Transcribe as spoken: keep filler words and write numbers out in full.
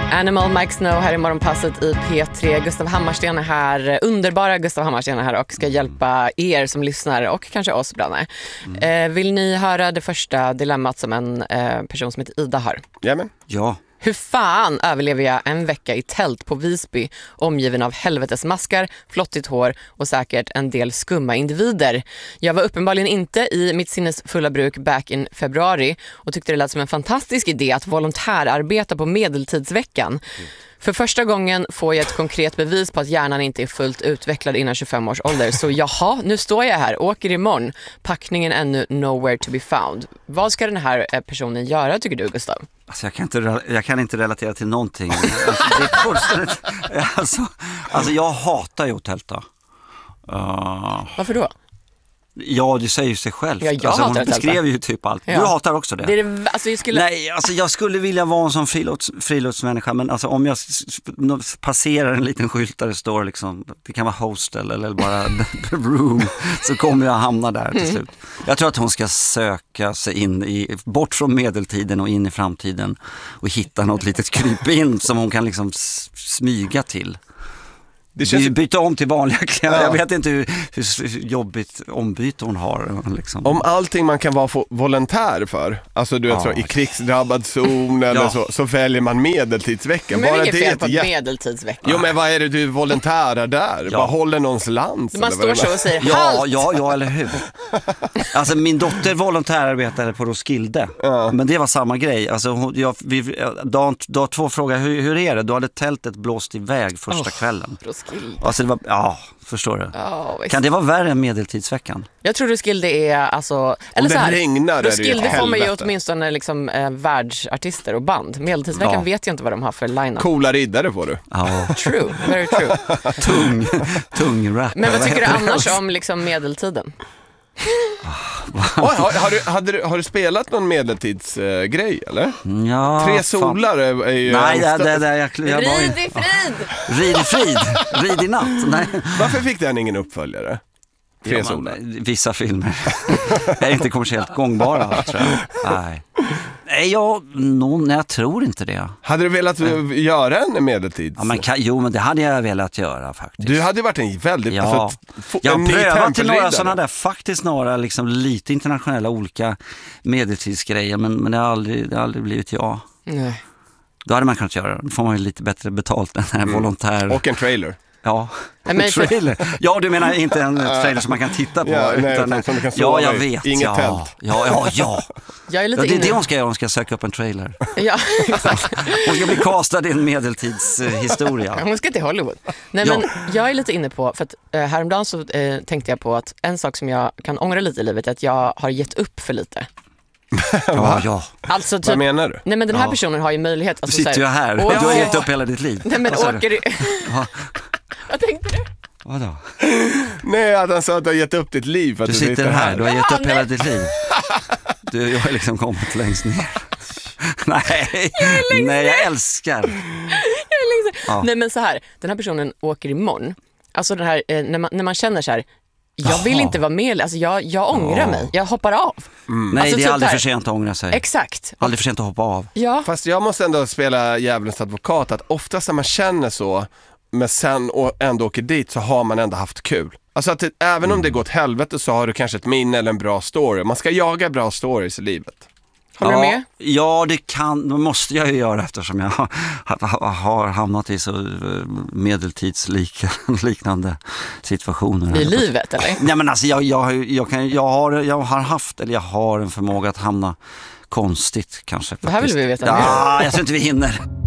Animal, Mike Snow här i Morgonpasset i P tre. Gustav Hammarsten är här, underbara Gustav Hammarsten är här och ska hjälpa er som lyssnar och kanske oss ibland. Mm. Eh, vill ni höra det första dilemmat som en eh, person som heter Ida har? Jamen. Ja. Hur fan överlever jag en vecka i tält på Visby omgiven av helvetesmaskar, flottigt hår och säkert en del skumma individer? Jag var uppenbarligen inte i mitt sinnes fulla bruk back in februari och tyckte det lät som en fantastisk idé att volontärarbeta på medeltidsveckan. Mm. För första gången får jag ett konkret bevis på att hjärnan inte är fullt utvecklad innan tjugofem års ålder. Så jaha, nu står jag här, åker imorgon. Packningen ännu nowhere to be found. Vad ska den här personen göra, tycker du, Gustav? Alltså jag kan inte, jag kan inte relatera till någonting. Alltså, det är fullständigt, alltså, alltså jag hatar ju att tälta. Uh, Varför då? Ja, du säger ju sig själv. Ja, jag alltså, hatar hon beskrev ju typ allt. Ja. Du hatar också det. det, är det alltså, jag skulle... Nej, alltså jag skulle vilja vara en sån frilufts, friluftsmänniska, men alltså om jag passerar en liten skylt där det står liksom, det kan vara hostel eller bara room, så kommer jag hamna där till slut. Jag tror att hon ska söka sig in i, bort från medeltiden och in i framtiden och hitta något litet kryp in som hon kan liksom smyga till. Det känns... Byta om till vanliga kläder. Ja. Jag vet inte hur, hur jobbigt ombyte hon har. Liksom. Om allting man kan vara volontär för, alltså du vet, ja. så, i krigsdrabbad zon eller ja. så, så väljer man medeltidsveckan. Men vilket fel på ett medeltidsveckan? Jo, men vad är det du volontärer där? Ja. Bara håller någons lans? Man står så och säger ja, halt! Ja, ja, eller hur? Alltså min dotter volontärarbetade på Roskilde. Ja. Men det var samma grej. Alltså, hon, jag, vi, dag, dag två frågade, hur, hur är det? Då hade tältet blåst iväg första oh, kvällen. Roskilde. Alltså det var, ja, förstår du. Oh, kan det vara värre än medeltidsveckan? Jag tror Roskilde är alltså... Eller om det så här, regnar Roskilde det får man ju åtminstone liksom, eh, världsartister och band. Medeltidsveckan ja. vet jag inte vad de har för line-up. Coola riddare får du. Ja. True, very true. tung, tung rap. Men vad tycker du annars om liksom, medeltiden? Oj, har, har, du, hade du, har du spelat någon medeltidsgrej uh, eller? Ja, Tre solar är, är ju... Nej, det, det, det, jag, jag Rid i frid! Rid i frid, rid i natt. Nej. Varför fick den ingen uppföljare? Tre ja, solar. Vissa filmer är inte kommersiellt gångbara, tror jag. Nej. Nej, jag, no, jag tror inte det. Hade du velat Nej. göra en medeltids? Ja, men, jo, men det hade jag velat göra faktiskt. Du hade varit en väldigt... Ja. Alltså, f- jag har prövat till några sådana där, faktiskt några liksom, lite internationella olika medeltidsgrejer, men, men det, har aldrig, det har aldrig blivit jag. Nej. Då hade man kunnat göra. Då får man ju lite bättre betalt än en mm. volontär. Och en trailer. Ja, en trailer. Ja, du menar inte en trailer som man kan titta på. Ja, nej, utan, som du kan ja jag vet. Inget ja, tält. Ja, ja, ja. Jag är lite ja det är inne. det hon ska göra, hon ska söka upp en trailer. Ja, exakt. Hon ska bli castad i en medeltidshistoria. Hon ska till Hollywood. Nej, ja. men jag är lite inne på, för att eh, häromdagen så eh, tänkte jag på att en sak som jag kan ångra lite i livet är att jag har gett upp för lite. ja, ja. Alltså, typ, vad menar du? Nej, men den här ja. personen har ju möjlighet. Alltså, du sitter ju här, och, du har gett upp hela ditt liv. Nej, men åker du... Vad tänkte du? Vadå? Nej, att han sa att du har gett upp ditt liv. För att du, du sitter, sitter här, du har gett ja, upp nej. hela ditt liv. Du, jag har liksom kommit längst ner. Nej, jag nej, jag älskar. Jag är längst ner. Ja. Nej, men så här, den här personen åker imorgon. Alltså den här, eh, när, man, när man känner så här, jag vill Jaha. inte vara med, alltså jag, jag ångrar ja. mig, jag hoppar av. Mm. Nej, alltså, det är typ aldrig här. för sent att ångra sig. Exakt. Aldrig för sent att hoppa av. Ja. Fast jag måste ändå spela djävulens advokat, att oftast när man känner så, men sen och ändå åker dit, så har man ändå haft kul. Alltså att det, även mm. om det går åt helvete, så har du kanske ett minne eller en bra story. Man ska jaga bra stories i livet. Håller ja, du med? Ja, det kan, det måste jag ju göra, eftersom jag har, har hamnat i så medeltidsliknande situationer. I livet, eller? Nej, men alltså jag, jag, jag, kan, jag, har, jag har haft, eller jag har en förmåga att hamna konstigt kanske. Faktiskt. Det här vill vi veta. Ja, jag tror inte vi hinner.